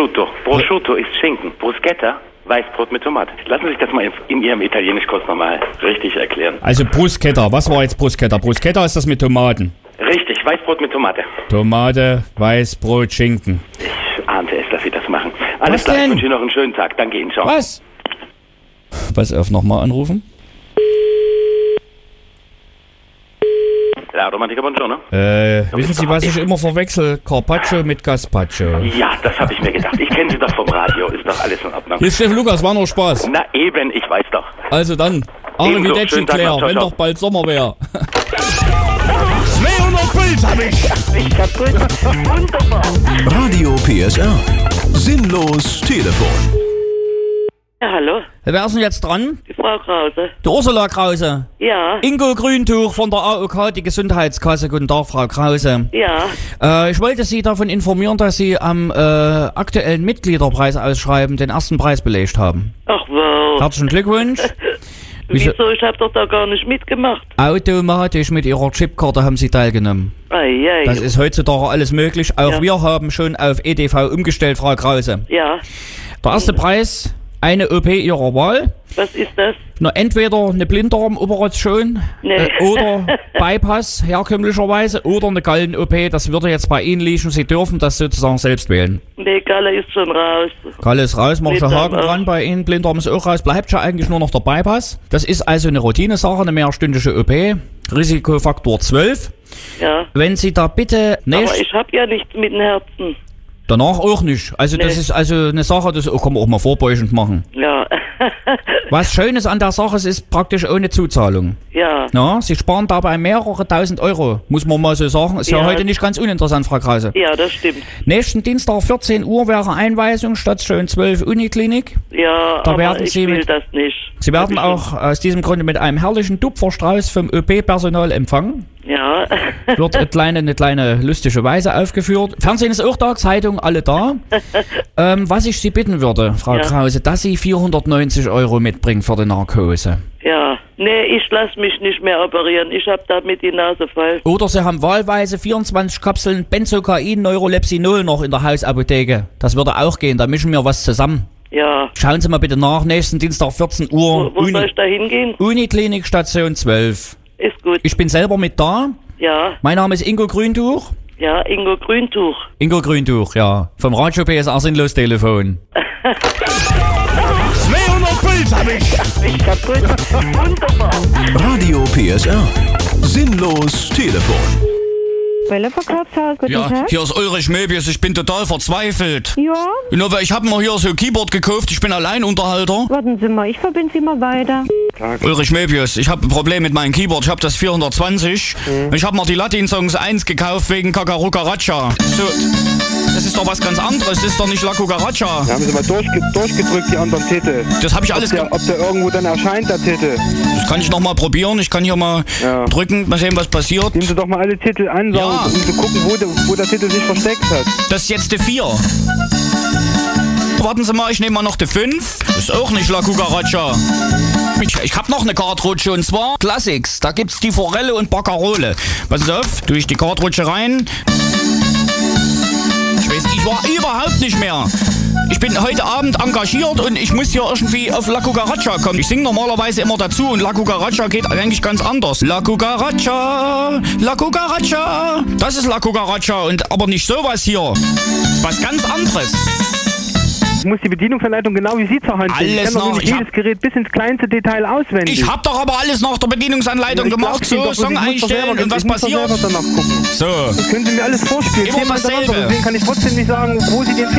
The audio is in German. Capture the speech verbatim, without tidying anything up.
Prosciutto. Prosciutto ist Schinken. Bruschetta, Weißbrot mit Tomate. Lassen Sie sich das mal in, in Ihrem Italienischkurs nochmal richtig erklären. Also Bruschetta, was war jetzt Bruschetta? Bruschetta ist das mit Tomaten. Richtig, Weißbrot mit Tomate. Tomate, Weißbrot, Schinken. Ich ahnte es, dass Sie das machen. Alles Was klar, denn? ich wünsche Ihnen noch einen schönen Tag. Danke Ihnen, ciao. Was? Pass auf, nochmal anrufen. Ja, Romantiker, buongiorno. Äh, wissen Sie, was ich immer verwechsel? Carpaccio mit Gazpacho. Ja, das habe ich mir gedacht. Ich kenne Sie doch vom Radio. Ist doch alles in Ordnung. Hier ist Chef Lukas, war nur Spaß. Na eben, ich weiß doch. Also dann, Ebenso, Arrivederci schönen Tag Claire, noch, ciao, wenn ciao. doch bald Sommer wäre. zweihundert Puls hab ich. Ich kaputt. Wunderbar. Radio P S R. Sinnlos Telefon. Ja, hallo, Wer ist denn jetzt dran? die Frau Krause. Die Ursula Krause. Ja, Ingo Grüntuch von der A O K, die Gesundheitskasse. Guten Tag, Frau Krause. ja, Äh, ich wollte Sie davon informieren, dass Sie am äh, aktuellen Mitgliederpreisausschreiben den ersten Preis belegt haben. ach wow. Herzlichen Glückwunsch. Wieso? Wieso? Ich hab doch da gar nicht mitgemacht. Automatisch mit Ihrer Chipkarte haben Sie teilgenommen. Ei, ei. Das ist heutzutage alles möglich. Auch Ja. wir haben schon auf E D V umgestellt, Frau Krause. Ja, Der erste Preis, eine O P Ihrer Wahl. was ist das? Na, entweder eine Blinddarmoperation Nee. äh, oder Bypass herkömmlicherweise oder eine Gallen-O P. Das würde jetzt bei Ihnen liegen. Sie dürfen das sozusagen selbst wählen. Nee, Galle ist schon raus. Galle ist raus, mach schon Blinddarm Haken auch. dran bei Ihnen. Blinddarm ist auch raus. Bleibt schon eigentlich nur noch der Bypass. Das ist also eine Routinesache, eine mehrstündige O P. Risikofaktor zwölf. Ja, Wenn Sie da bitte aber nicht... ich hab ja nichts mit dem Herzen. Danach auch nicht. Also das Nee. ist also eine Sache, das kann man auch mal vorbeugend machen. Ja, Was Schönes an der Sache ist, ist praktisch ohne Zuzahlung. ja, Na, Sie sparen dabei mehrere tausend Euro, muss man mal so sagen. Ist ja, Ja. heute nicht ganz uninteressant, Frau Krause. ja, das stimmt. Nächsten Dienstag vierzehn Uhr wäre Einweisung, Station zwölf Uniklinik. Ja, Da aber werden ich Sie will mit- das nicht. Sie werden Hab ich auch aus diesem Grunde mit einem herrlichen Tupferstrauß vom O P-Personal empfangen. schon- Ja, Wird eine kleine, eine kleine lustige Weise aufgeführt. Fernsehen ist auch da, Zeitung alle da. ähm, was ich Sie bitten würde, Frau Ja. Krause, dass Sie vierhundertneunzig Euro mitbringen für die Narkose. ja. Nee, ich lass mich nicht mehr operieren. Ich hab damit die Nase voll. Oder Sie haben wahlweise vierundzwanzig Kapseln Benzocain Neurolepsinol noch in der Hausapotheke. Das würde auch gehen, da mischen wir was zusammen. Ja. Schauen Sie mal bitte nach, nächsten Dienstag vierzehn Uhr, Wo, wo soll Uni, ich da hingehen? Uniklinik Station zwölf. Ist gut. Ich bin selber mit da. Ja, Mein Name ist Ingo Grüntuch. ja, Ingo Grüntuch. Ingo Grüntuch, ja. Vom Radio P S R Sinnlos Telefon. zweihundert Puls hab ich. Ich kaputt. Wunderbar. Radio P S R. Sinnlos Telefon. Welle Verkaufshaus, guten Ja, Tag. hier ist Ulrich Möbius, ich bin total verzweifelt. Ja, Nur weil ich habe mir hier so ein Keyboard gekauft, ich bin Alleinunterhalter. warten Sie mal, ich verbinde Sie mal weiter. Ulrich Möbius, ich habe ein Problem mit meinem Keyboard, ich habe das vierhundertzwanzig. Und ich habe mir die Latin-Songs eins gekauft wegen Kakarukaraccia. So, das ist doch was ganz anderes, das ist doch nicht La Cucaracha. Haben Sie mal durchge durchgedrückt, die anderen Titel. Das habe ich Ob alles... der, ge- ob der irgendwo dann erscheint, der Titel. Das kann ich noch mal probieren, ich kann hier mal Ja. drücken, mal sehen, was passiert. Nehmen Sie doch mal alle Titel an, Ja. sagen, um zu gucken, wo der, wo der Titel sich versteckt hat. Das ist jetzt die vier. Warten Sie mal, ich nehme mal noch die fünf. Das ist auch nicht La Cucaracha. Ich, ich habe noch eine Kartrutsche und zwar Classics. Da gibt's die Forelle und Baccarole. Passen Sie auf, tue ich die Kartrutsche rein. Ich weiß, ich war überhaupt nicht mehr. Ich bin heute Abend engagiert und ich muss hier irgendwie auf La Cucaracha kommen. Ich singe normalerweise immer dazu und La Cucaracha geht eigentlich ganz anders. La Cucaracha, La Cucaracha. Das ist La Cucaracha und aber nicht sowas hier. Was ganz anderes. Ich muss die Bedienungsanleitung genau wie Sie zur Hand nehmen. Ich Alles kann doch noch, nicht ich jedes hab- Gerät bis ins kleinste Detail auswendig. Ich hab doch aber alles nach der Bedienungsanleitung Ja, ich gemacht. glaub's Ihnen So, doch, Song ich muss doch einstellen selber- und was ich muss doch passiert. selber danach gucken. So. Das können Sie mir alles vorspielen. Immer zehnmal hintereinander, dasselbe. Deswegen kann ich trotzdem nicht sagen, wo Sie den